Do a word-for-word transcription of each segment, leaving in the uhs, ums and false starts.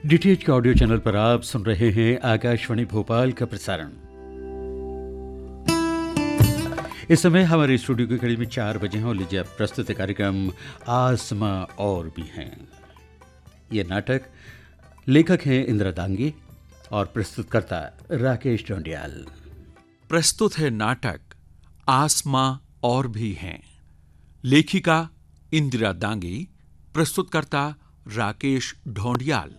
DTH के audio channel पर आप सुन रहे हैं आकाशवाणी भोपाल का प्रसारण। इस समय हमारे स्टूडियो की घड़ी में चार बजे हैं और लीजिए अब प्रस्तुत कार्यक्रम आसमां और भी हैं। ये नाटक लेखक हैं इंदिरा दांगी और प्रस्तुतकर्ता राकेश ढोंडियाल। प्रस्तुत है नाटक आसमां और भी हैं। लेखिका इंदिरा दांगी, प्रस्तुतकर्ता राकेश ढोंडियाल।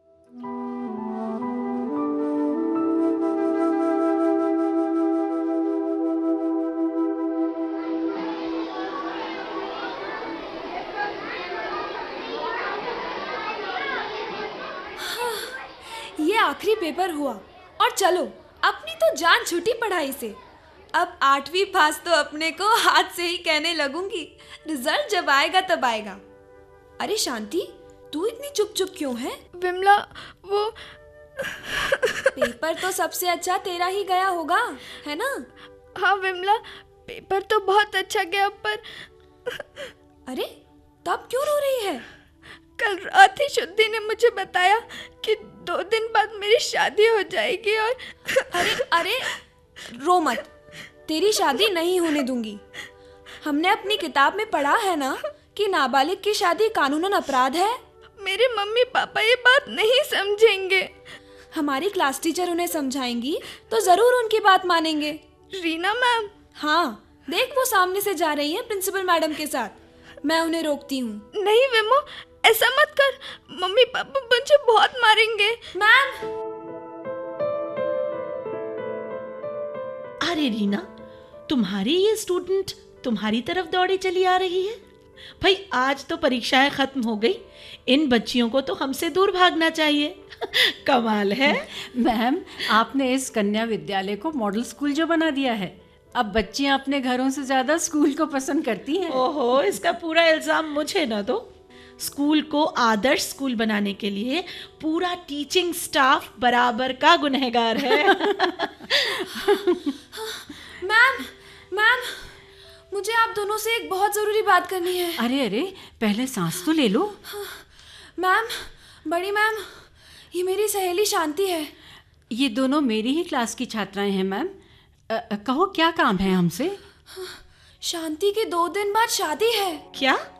ये आखिरी पेपर हुआ और चलो अपनी तो जान छूटी पढ़ाई से। अब आठवीं पास तो अपने को हाथ से ही कहने लगूंगी, रिजल्ट जब आएगा तब आएगा। अरे शांति, तू इतनी चुप चुप क्यों है? विमला, वो पेपर तो सबसे अच्छा तेरा ही गया होगा, है ना? हाँ विमला, पेपर तो बहुत अच्छा गया, पर अरे तब क्यों रो रही है? कल रात ही शुद्धि ने मुझे बताया कि दो दिन बाद मेरी शादी हो जाएगी और अरे अरे रो मत, तेरी शादी नहीं होने दूंगी। हमने अपनी किताब में पढ़ा है ना कि नाबालिग की शादी कानूनन अपराध है। मेरे मम्मी पापा ये बात नहीं समझेंगे। हमारी क्लास टीचर उन्हें समझाएंगी तो जरूर उनकी बात मानेंगे। रीना मैम? हाँ, देख वो सामने से जा रही है प्रिंसिपल मैडम के साथ। मैं उन्हें रोकती हूँ। नहीं विमो, ऐसा मत कर, मम्मी पापा मुझे बहुत मारेंगे। मैम! अरे रीना, तुम्हारी ये स्टूडेंट तुम्हारी तरफ दौड़ी चली आ रही है। भाई आज तो परीक्षाएं खत्म हो गई, इन बच्चियों को तो हमसे दूर भागना चाहिए। कमाल है। मैम, आपने इस कन्या विद्यालय को मॉडल स्कूल जो बना दिया है, अब बच्चियां अपने घरों से ज्यादा स्कूल को पसंद करती हैं। ओहो, इसका पूरा इल्जाम मुझे न दो। स्कूल को आदर्श स्कूल बनाने के लिए पूरा टीचिंग स्टाफ बराबर का गुनहगार है। मैम, मैम, मुझे आप दोनों से एक बहुत जरूरी बात करनी है। अरे अरे, पहले सांस तो ले लो। मैम, बड़ी मैम, ये मेरी सहेली शांति है। ये दोनों मेरी ही क्लास की छात्राएं हैं मैम। कहो क्या काम है हमसे? शांति के दो दिन बाद शादी है। क्या?